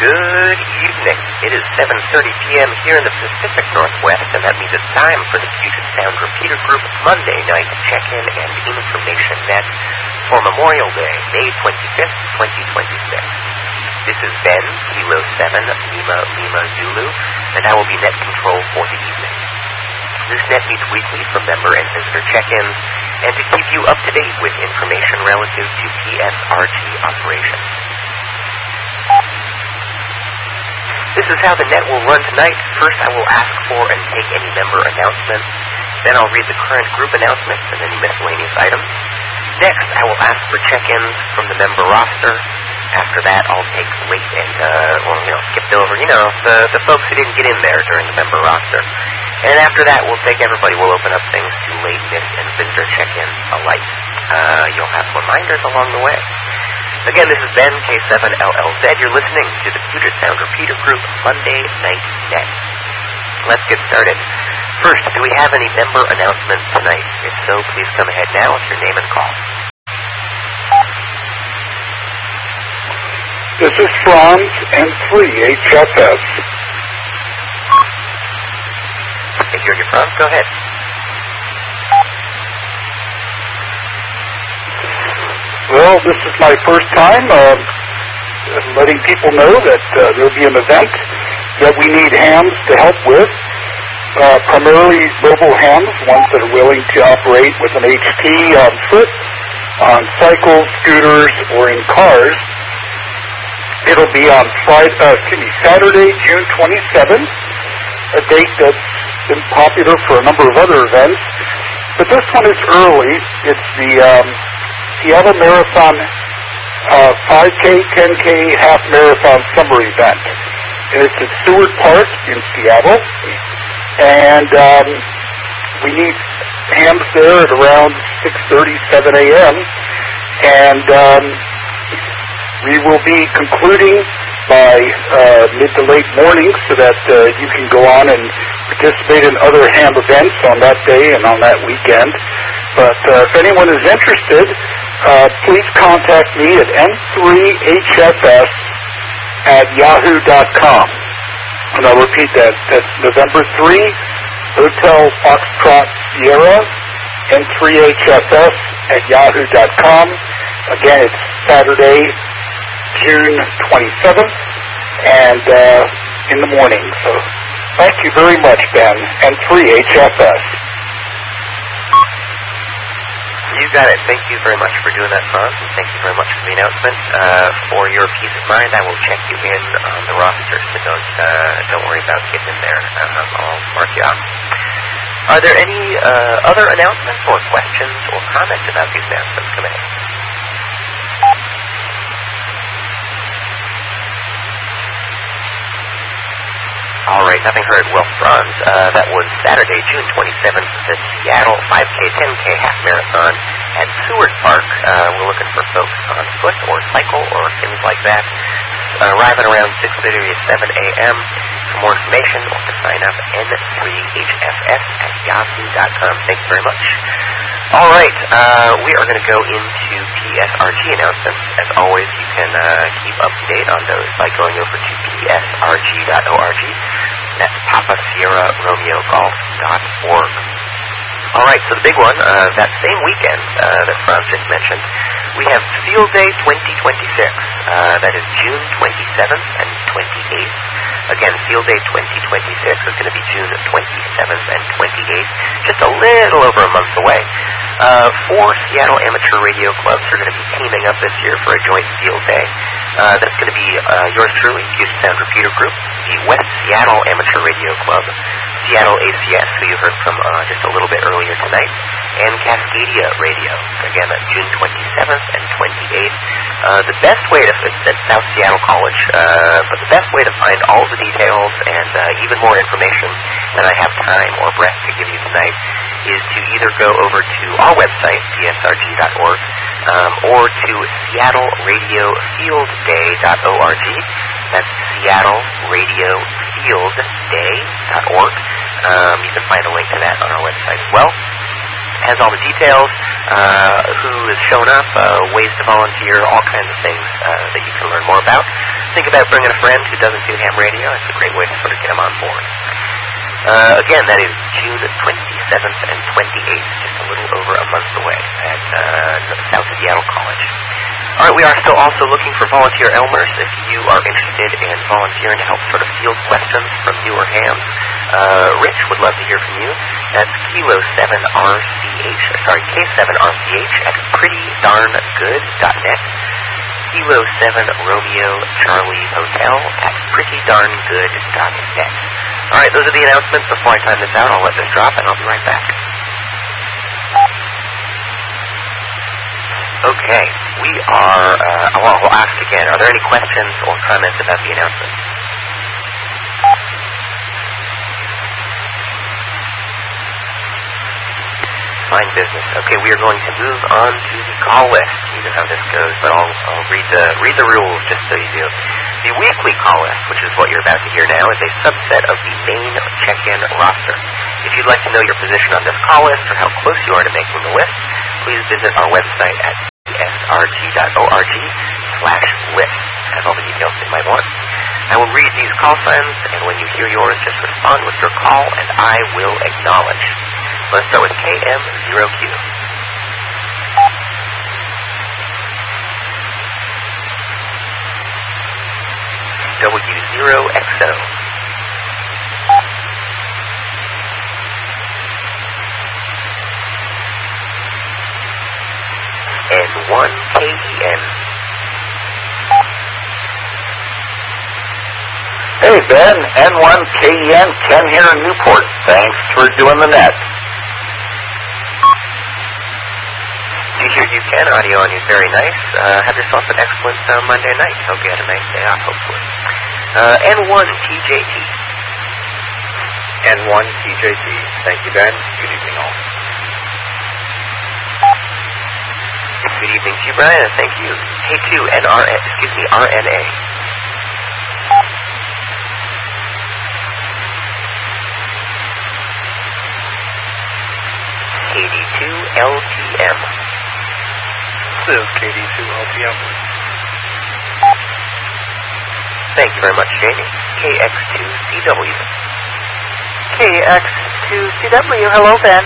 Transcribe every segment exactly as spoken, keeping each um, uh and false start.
Good evening. It is seven thirty p.m. here in the Pacific Northwest, and that means it's time for the Puget Sound Repeater Group Monday night check-in and information net for Memorial Day, May twenty-fifth, twenty twenty-six. This is Ben, Kilo seven, Lima, Lima, Zulu, and I will be net control for the evening. This net meets weekly for member and visitor check-ins, and to keep you up to date with information relative to P S R G operations. This is how the net will run tonight. First, I will ask for and take any member announcements. Then I'll read the current group announcements and any miscellaneous items. Next, I will ask for check-ins from the member roster. After that, I'll take late and, uh, well, you know, skipped over, you know, the, the folks who didn't get in there during the member roster. And after that, we'll take everybody. We'll open up things to late, miss, and visitor check-ins alike. Uh, you'll have reminders along the way. Again, this is Ben, K seven L L Z. You're listening to the Puget Sound Repeater Group Monday Night Net. Let's get started. First, do we have any member announcements tonight? If so, please come ahead now with your name and call. This is Franz, N three H F S. I hear you, Franz. Go ahead. Well, this is my first time uh, letting people know that uh, there will be an event that we need hams to help with, uh, primarily mobile hams, ones that are willing to operate with an H T on foot, on cycles, scooters, or in cars. It'll be on Friday, uh, excuse me, Saturday, June twenty-seventh, a date that's been popular for a number of other events. But this one is early. It's the um, Seattle Marathon uh, five K, ten K, half marathon summer event. And it's at Seward Park in Seattle. And um, we need hams there at around six thirty, seven a.m. And um, we will be concluding by uh, mid to late morning so that uh, you can go on and participate in other ham events on that day and on that weekend. But uh, if anyone is interested, uh, please contact me at N three H F S at yahoo dot com. And I'll repeat that. That's November three, Hotel Foxtrot Sierra, N three H F S at yahoo dot com. Again, it's Saturday, June twenty-seventh, and uh, in the morning. So thank you very much, Ben, N three H F S. You got it. Thank you very much for doing that, Franz, and thank you very much for the announcement. Uh, for your peace of mind, I will check you in on the roster, so don't, uh, don't worry about getting in there. Um, I'll mark you off. Are there any uh, other announcements or questions or comments about these announcements? Come in. All right, having heard Will Franz, uh, that was Saturday, June twenty-seventh, the Seattle five K, ten K half marathon at Seward Park. Uh, we're looking for folks on foot or cycle or things like that, uh, arriving around six thirty to seven a.m. For more information, or to sign up, N three H F S at yahoo dot com. Thanks very much. All right, uh, we are going to go into P S R G announcements. As always, you can uh, keep up to date on those by going over to P S R G dot org. That's Papa Sierra Romeo Golf dot org. All right, so the big one, uh, that same weekend uh, that Franz just mentioned, we have Field Day twenty twenty-six. Uh, that is June twenty-seventh and twenty-eighth. Again, Field Day twenty twenty-six is going to be June twenty-seventh and twenty-eighth, just a little over a month away. Uh, four Seattle amateur radio clubs are going to be teaming up this year for a joint field day. Uh, that's going to be uh, yours truly, Puget Sound Repeater Group, the West Seattle Amateur Radio Club, Seattle A C S, who you heard from uh, just a little bit earlier tonight, and Cascadia Radio. Again, that's June twenty-seventh and twenty-eighth. Uh, the best way to, it's at South Seattle College, uh, but the best way to find all the details and uh, even more information than I have time or breath to give you tonight is to either go over to our website, P S R G dot org, um, or to Seattle Radio Field Day dot org. That's Seattle Radio Field Day dot org. Um, you can find a link to that on our website as well. It has all the details, uh, who has shown up, uh, ways to volunteer, all kinds of things uh, that you can learn more about. think about bringing a friend who doesn't do ham radio. It's a great way to sort of get them on board. Uh, again, that is June twenty-seventh and twenty-eighth, just a little over a month away at uh, South Seattle College. All right, we are still also looking for volunteer Elmers. If you are interested in volunteering to help sort of field questions from newer hams, uh, Rich would love to hear from you. That's Kilo seven R C H, sorry, K seven R C H at pretty darn good dot net. Kilo seven Romeo Charlie Hotel at pretty darn good dot net. All right, those are the announcements. Before I time this out, I'll let this drop, and I'll be right back. Okay, we are, uh, well, I'll ask again, are there any questions or comments about the announcements? Fine business. Okay, we are going to move on to the call list. You know how this goes, but I'll, I'll read the read the rules just so you do. The weekly call list, which is what you're about to hear now, is a subset of the main check-in roster. If you'd like to know your position on this call list or how close you are to making the list, please visit our website at s r g dot org slash list. It has all the details that you might want. I will read these call signs, and when you hear yours, just respond with your call, and I will acknowledge. Let's start with K M zero Q. W zero X O. N one K E N. Hey, Ben, N one K E N, Ken here in Newport. Thanks for doing the net. You hear you can. Audio on you is very nice. Uh, have yourself an excellent uh, Monday night. Hope you had a nice day off, hopefully. Uh, N one T J T. N one T J T. Thank you, Ben. Good evening, all. Good evening to you, Brian, and thank you. K two N R N, excuse me, R N A. K D two L T M. This is K D two L T M. Thank you very much, Jamie. K X two C W. K X two C W, hello, Ben.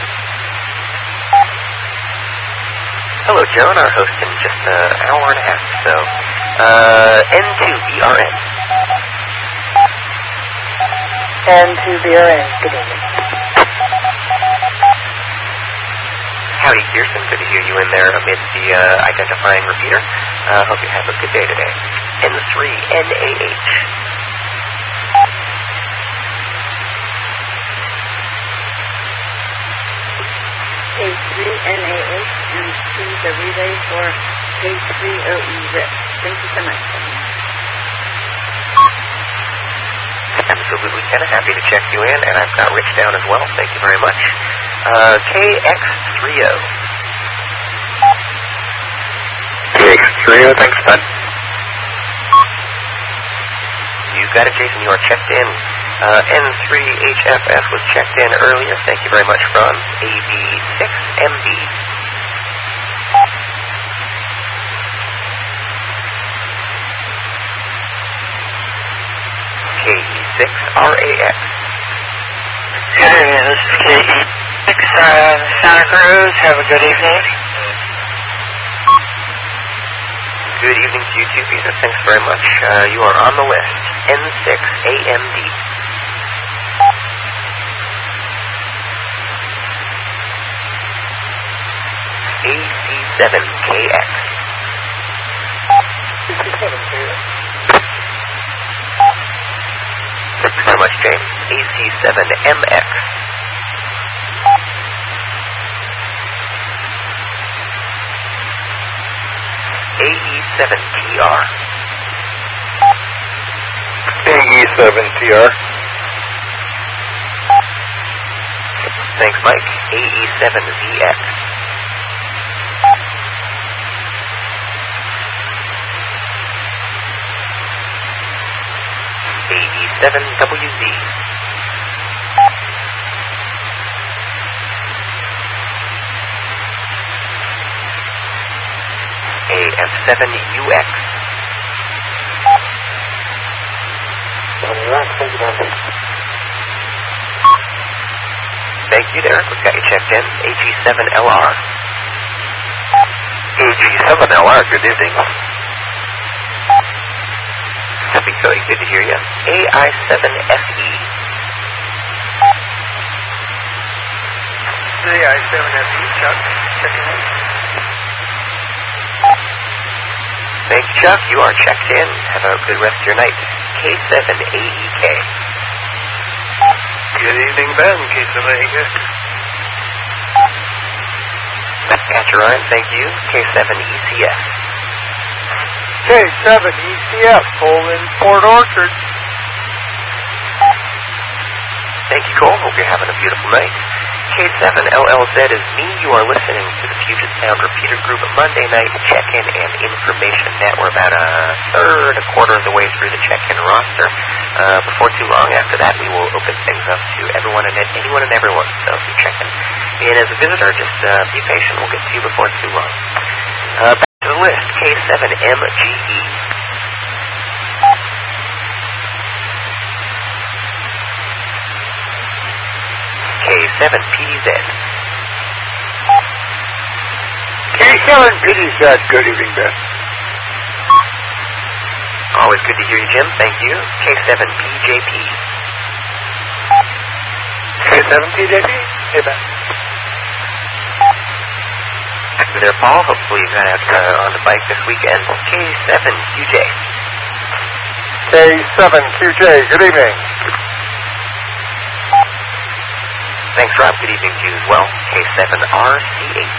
Hello, Joan, our host in just an hour and a half, so, uh, N two B R N. N two B R N, good evening. Howdy, Pearson, good to hear you in there amid the, uh, identifying repeater. Uh, hope you have a good day today. N three N A H. K three N A H and C the relay for K three O E RIP. Thank you so much. Absolutely, Ken. Happy to check you in, and I've got Rich down as well. Thank you very much. Uh, K X three O. K X three O, thanks, Ben. You got it, Jason. You are checked in. Uh, N three H F F was checked in earlier. Thank you very much, Franz. A B six M B. K E six R A X. Good evening, this is K E six uh, Santa Cruz. Have a good evening. Good evening to you too, Peter. Thanks very much. Uh, you are on the list. N six A M D. A C seven K X. Thank you very much, James. A C seven M X. A E seven T R. A E seven T R. Thanks, Mike. A E seven V X. A E seven W Z. A F seven U X. right. Thank you, Ben. Thank you, Derek. We've got you checked in. A G seven L R. A G seven L R, good evening. Happy Cody, good to hear you. A I seven F E. A I seven F E, Chuck. Checking in. Thanks, Chuck. You are checked in. Have a good rest of your night. K seven A E K. Good evening, Ben. K seven A E K. Saskatchewan, thank you. K seven E C S. K seven E C S, Cole in Port Orchard. Thank you, Cole. Hope you're having a beautiful night. K seven L L Z is me. You are listening to the Puget Sound Repeater Group Monday night check-in and information net. We're about a third, a quarter of the way through the check-in roster. Uh, before too long after that, we will open things up to everyone and anyone and everyone. So if you're checking in as a visitor, just uh, be patient. We'll get to you before too long. Uh, back to the list. K seven M G E. K seven P D Z. K seven P D Z, good evening, Ben. Always good to hear you, Jim. Thank you. K seven P J P. K seven P J P? Hey, Ben. After there, Paul. Hopefully you got out uh, on the bike this weekend. K seven Q J. K seven Q J, good evening. Thanks, Rob. Good evening to you as well. K seven R C H.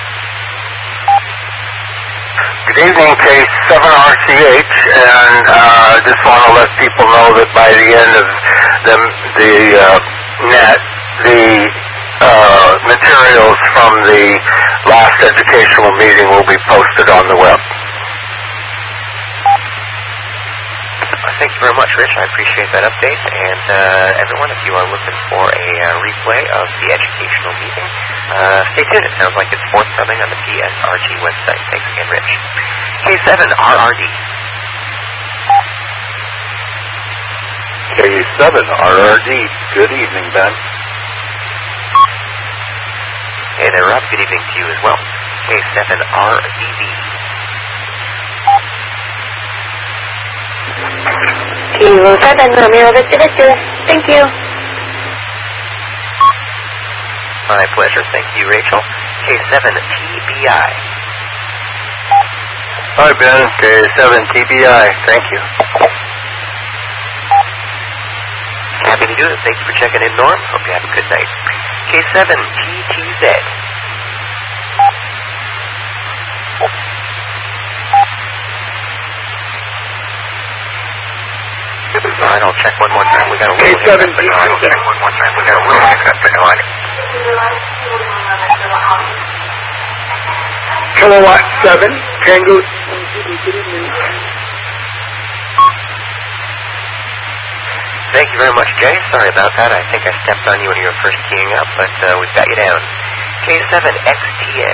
Good evening, K seven R C H, and uh, just want to let people know that by the end of the, the uh, net, the uh, materials from the last educational meeting will be posted on the web. Thank you very much, Rich. I appreciate that update. And uh, everyone, if you are looking for a uh, replay of the educational meeting, uh, stay tuned. It sounds like it's forthcoming on the P S R G website. Thanks again, Rich. K seven R R D. K seven R R D, good evening, Ben. Hey there, Rob. Good evening to you as well. K seven R D B. Kilo seven, Romeo Victor Victor. Thank you. My pleasure. Thank you, Rachel. K seven T B I. Hi, Ben. K seven T B I. Thank you. Happy to do it. Thank you for checking in, Norm. Hope you have a good night. K seven T T Z. All right, I'll check one more time. We got a little K seven hiccup, but I'll check one more time. We got a little hiccup, but no, I Kilowatt seven, Tango. Thank you very much, Jay. Sorry about that. I think I stepped on you when you were first keying up, but uh, we've got you down. K seven X T N.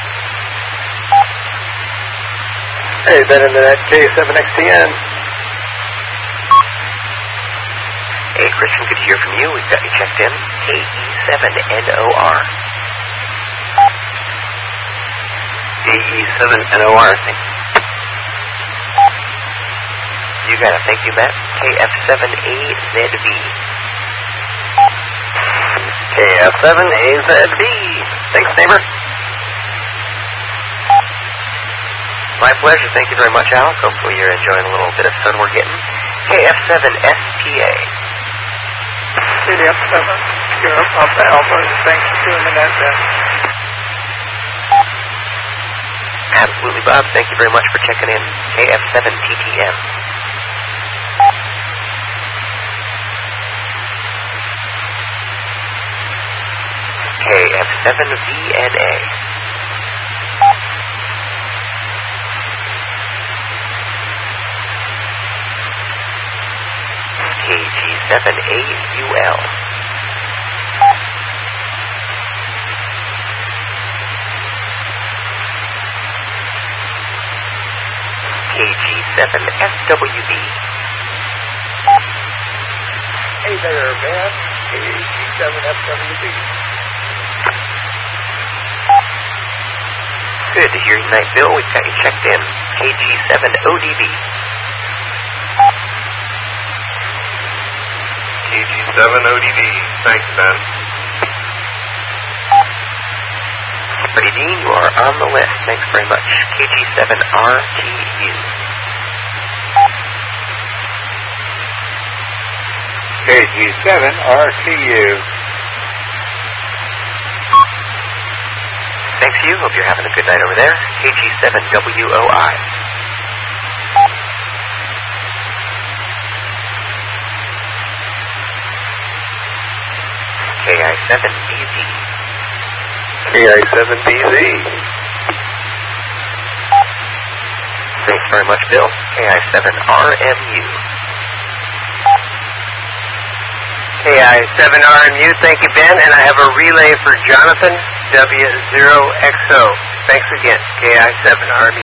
Hey, Ben in the net, K seven X T N. Hey, Christian, good to hear from you. We've got you checked in. K E seven N O R. K E seven N O R, thank you. You got it. Thank you, Matt. K F seven A Z V. K F seven A Z V. Thanks, neighbor. My pleasure. Thank you very much, Alex. Hopefully you're enjoying a little bit of sun we're getting. K F seven S P A. K F seven, Europe, Alpha Alpha. Thanks for tuning in, Ben. Absolutely, Bob. Thank you very much for checking in. K F seven T T M. K F seven V N A. K G seven A U L. K G seven S W B. there, Van. K G seven F W B. Good to hear you tonight, Bill. We've got you checked in. K G seven O D B. K G seven O D B. Thanks, Ben. Freddie Dean, you are on the list. Thanks very much. K G seven R T U. K G seven R T U. Thanks to you. Hope you're having a good night over there. K G seven W O I. K I seven B Z. K I seven B Z. Thanks very much, Bill. K I seven R M U. K I seven R M U, thank you, Ben. And I have a relay for Jonathan, W zero X O. Thanks again, K I seven R M U.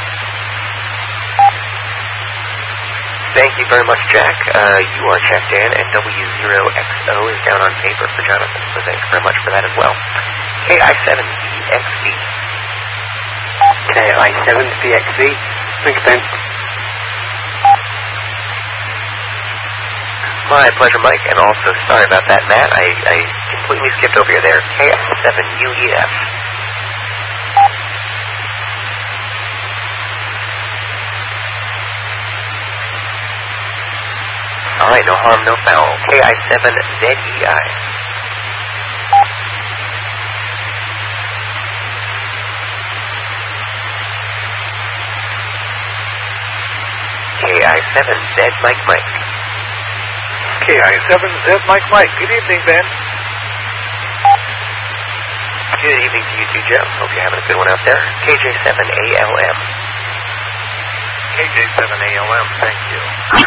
Thank you very much, Jack. Uh, you are checked in, and W zero X O is down on paper for Jonathan, so thanks very much for that as well. K I seven B X V. K I seven B X V. Thanks, Ben. My pleasure, Mike, and also sorry about that, Matt. I, I completely skipped over you there. K I seven U E F. All right, no harm, no foul. K I seven Z E I. K I seven Z Mike Mike. K I seven Z Mike Mike. Good evening, Ben. Good evening to you too, Joe. Hope you're having a good one out there. K J seven A L M. K J seven A L M, thank you.